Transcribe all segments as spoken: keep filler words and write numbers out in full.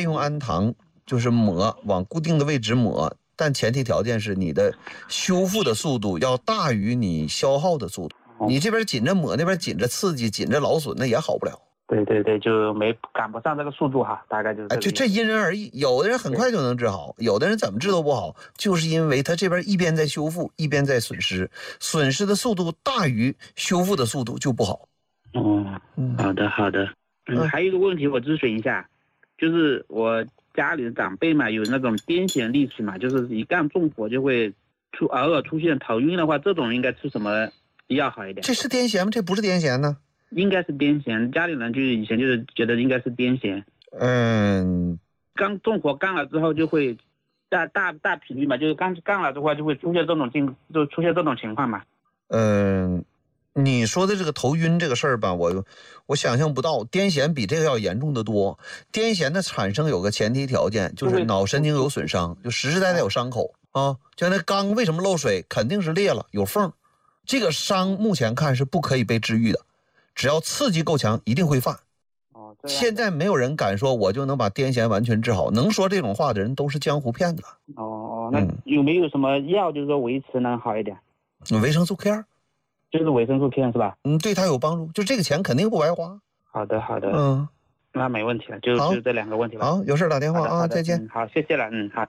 用氨糖就是抹往固定的位置抹，但前提条件是你的修复的速度要大于你消耗的速度。你这边紧着抹，那边紧着刺激，紧着劳损，那也好不了。 对对对，就没赶不上这个速度哈，大概就是这个。 哎，就这因人而异，有的人很快就能治好，有的人怎么治都不好，就是因为他这边一边在修复，一边在损失，损失的速度大于修复的速度就不好。 哦，好的好的。嗯，还有一个问题我咨询一下，就是我家里的长辈嘛，有那种癫痫历史嘛，就是一干重活就会出偶尔出现头晕的话，这种应该吃什么药好一点？ 这是癫痫吗？这不是癫痫呢。 应该是癫痫，家里人就以前就是觉得应该是癫痫。 嗯， 刚重活干了之后就会大大大频率嘛，就是刚干了的话就会出现这种情，就出现这种情况嘛。 嗯，你说的这个头晕这个事儿吧，我我想象不到，癫痫比这个要严重的多。癫痫的产生有个前提条件，就是脑神经有损伤，就实实在在有伤口啊。就那缸为什么漏水，肯定是裂了，有缝。这个伤目前看是不可以被治愈的。只要刺激够强，一定会犯。 哦， 现在没有人敢说我就能把癫痫完全治好，能说这种话的人都是江湖骗子。 哦哦，那有没有什么药，就是说维持能好一点？ 嗯、维生素 K 二， 就是维生素片是吧？ 嗯，对他有帮助，就这个钱肯定不白花。 好的好的， 嗯， 那没问题了，就就这两个问题了。 好，有事打电话啊，再见、 嗯。好，谢谢了，嗯，好。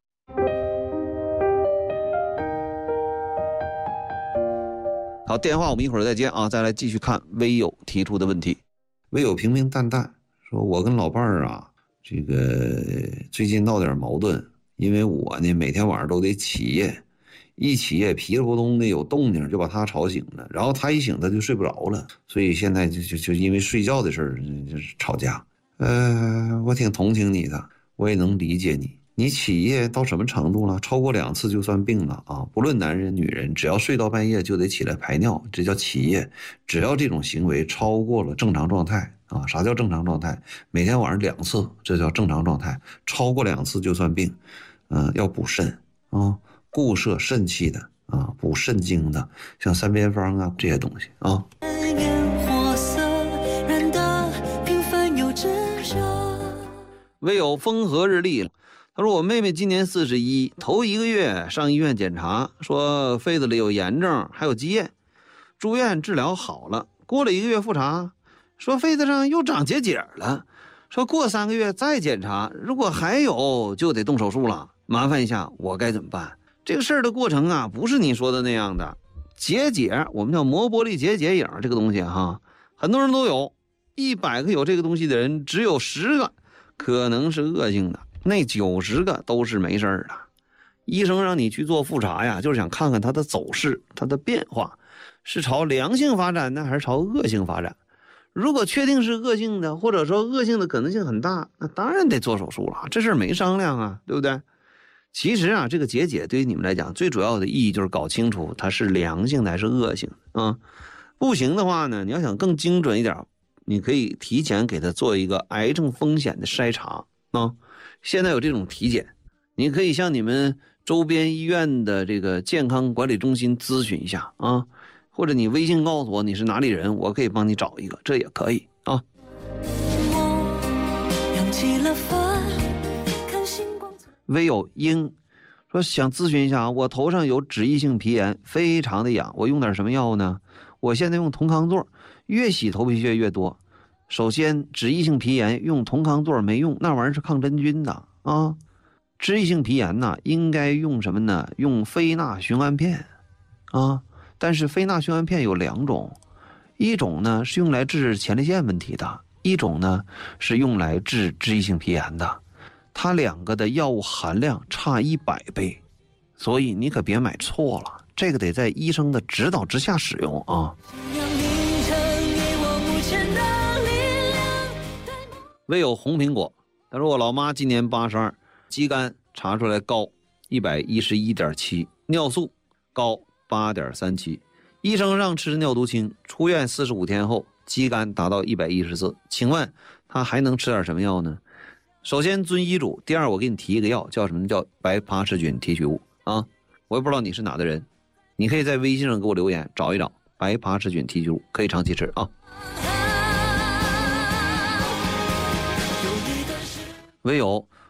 好，电话我们一会儿再接啊，再来继续看微友提出的问题。微友平平淡淡说，我跟老伴儿啊，这个最近闹点矛盾，因为我呢每天晚上都得起夜，一起夜噼里扑通的有动静就把他吵醒了，然后他一醒他就睡不着了，所以现在就就就因为睡觉的事儿就是吵架。呃，我挺同情你的，我也能理解你。你起夜到什么程度了？超过两次就算病了啊！不论男人女人，只要睡到半夜就得起来排尿，这叫起夜。只要这种行为超过了正常状态啊，啥叫正常状态？每天晚上两次，这叫正常状态。超过两次就算病，嗯、呃，要补肾啊，固摄肾气的啊，补肾精的，像三边方啊这些东西啊。唯有风和日丽。他说我妹妹今年四十一，头一个月上医院检查，说肺子里有炎症，还有积液，住院治疗好了。过了一个月复查，说肺子上又长结节了，说过三个月再检查，如果还有就得动手术了。麻烦一下，我该怎么办？这个事儿的过程啊，不是你说的那样的。结节，我们叫膜玻璃结节影这个东西哈，很多人都有，一百个有这个东西的人，只有十个可能是恶性的。那九十个都是没事的。医生让你去做复查呀，就是想看看它的走势，它的变化是朝良性发展呢，还是朝恶性发展。如果确定是恶性的，或者说恶性的可能性很大，那当然得做手术了，这事儿没商量啊，对不对？其实啊，这个结节对于你们来讲最主要的意义就是搞清楚它是良性的还是恶性的啊。不行的话呢，你要想更精准一点，你可以提前给它做一个癌症风险的筛查啊。现在有这种体检，你可以向你们周边医院的这个健康管理中心咨询一下啊，或者你微信告诉我你是哪里人，我可以帮你找一个，这也可以啊。微有英说想咨询一下，我头上有脂溢性皮炎，非常的痒，我用点什么药呢？我现在用酮康唑，越洗头皮屑越多。首先，脂溢性皮炎用酮康唑没用，那玩意儿是抗真菌的啊。脂溢性皮炎呢，应该用什么呢？用非那雄胺片啊。但是非那雄胺片有两种，一种呢是用来治前列腺问题的，一种呢是用来治脂溢性皮炎的。它两个的药物含量差一百倍，所以你可别买错了，这个得在医生的指导之下使用啊。唯有红苹果，他说我老妈今年八十二，肌酐查出来高一百一十一点七，尿素高八点三七，医生让吃尿毒清，出院四十五天后肌酐达到一百一十四，请问他还能吃点什么药呢？首先遵医嘱，第二我给你提一个药，叫什么？叫白爬氏菌提取物啊！我也不知道你是哪的人，你可以在微信上给我留言找一找白爬氏菌提取物，可以长期吃啊。唯有